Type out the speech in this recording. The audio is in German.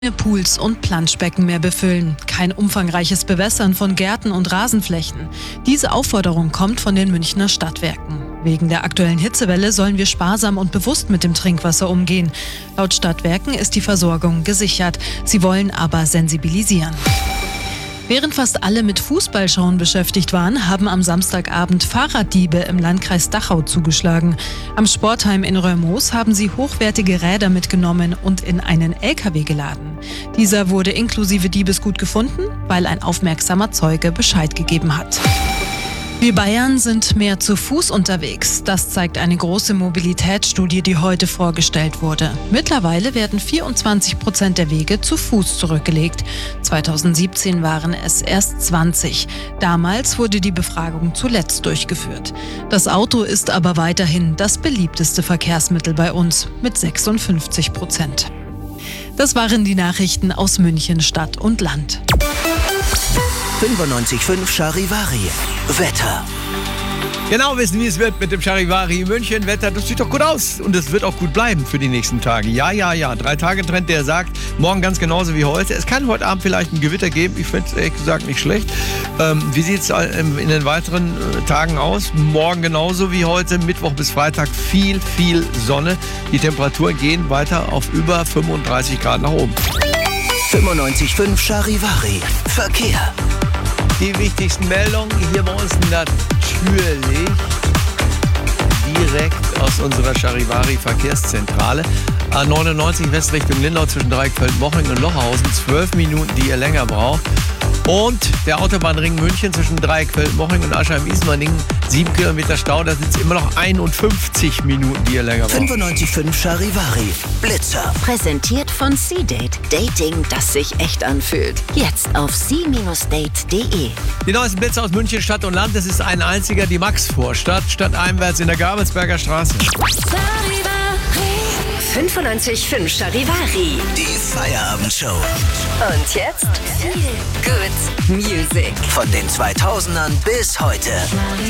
Pools und Planschbecken mehr befüllen, kein umfangreiches Bewässern von Gärten und Rasenflächen. Diese Aufforderung kommt von den Münchner Stadtwerken. Wegen der aktuellen Hitzewelle sollen wir sparsam und bewusst mit dem Trinkwasser umgehen. Laut Stadtwerken ist die Versorgung gesichert. Sie wollen aber sensibilisieren. Während fast alle mit Fußballschauen beschäftigt waren, haben am Samstagabend Fahrraddiebe im Landkreis Dachau zugeschlagen. Am Sportheim in Röhrmoos haben sie hochwertige Räder mitgenommen und in einen LKW geladen. Dieser wurde inklusive Diebesgut gefunden, weil ein aufmerksamer Zeuge Bescheid gegeben hat. Wir Bayern sind mehr zu Fuß unterwegs. Das zeigt eine große Mobilitätsstudie, die heute vorgestellt wurde. Mittlerweile werden 24% der Wege zu Fuß zurückgelegt. 2017 waren es erst 20. Damals wurde die Befragung zuletzt durchgeführt. Das Auto ist aber weiterhin das beliebteste Verkehrsmittel bei uns mit 56%. Das waren die Nachrichten aus München, Stadt und Land. 95.5 Charivari. Wetter. Genau wissen, wie es wird mit dem Charivari München. Wetter, das sieht doch gut aus. Und es wird auch gut bleiben für die nächsten Tage. Ja. 3-Tage-Trend, der sagt, morgen ganz genauso wie heute. Es kann heute Abend vielleicht ein Gewitter geben. Ich finde es ehrlich gesagt nicht schlecht. Wie sieht es in den weiteren Tagen aus? Morgen genauso wie heute. Mittwoch bis Freitag viel Sonne. Die Temperaturen gehen weiter auf über 35 Grad nach oben. 95.5 Charivari. Verkehr. Die wichtigsten Meldungen hier bei uns natürlich direkt aus unserer Charivari-Verkehrszentrale. A99 Westrichtung Lindau zwischen Dreieckfeld-Moching und Lochhausen, 12 Minuten, die ihr länger braucht. Und der Autobahnring München zwischen Dreieckfeld-Moching und Aschheim-Ismaningen, 7 Kilometer Stau, da sind es immer noch 51 Minuten, die ihr länger braucht. 95.5 Charivari. Blitzer. Präsentiert von C-Date. Dating, das sich echt anfühlt. Jetzt auf c-date.de. Die neuesten Blitzer aus München, Stadt und Land, das ist ein einziger, die Maxvorstadt, stadteinwärts in der Gabelsberger Straße. 95.5 Charivari. Die Feierabendshow. Und jetzt Feel Good Music. Von den 2000ern bis heute.